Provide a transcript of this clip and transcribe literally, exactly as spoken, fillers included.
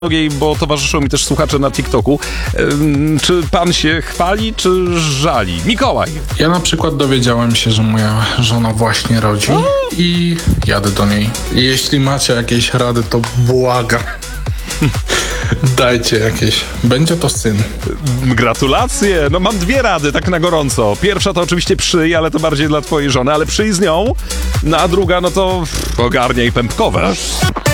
bo towarzyszą mi też słuchacze na TikToku. Czy pan się chwali, czy żali? Mikołaj. Ja na przykład dowiedziałem się, że moja żona właśnie rodzi o! i jadę do niej. Jeśli macie jakieś rady, to błagam. Dajcie jakieś. Będzie to syn. Gratulacje. No mam dwie rady, tak na gorąco. Pierwsza to oczywiście przyj, ale to bardziej dla twojej żony, ale przyj z nią. No a druga, no to ogarniaj pępkowe.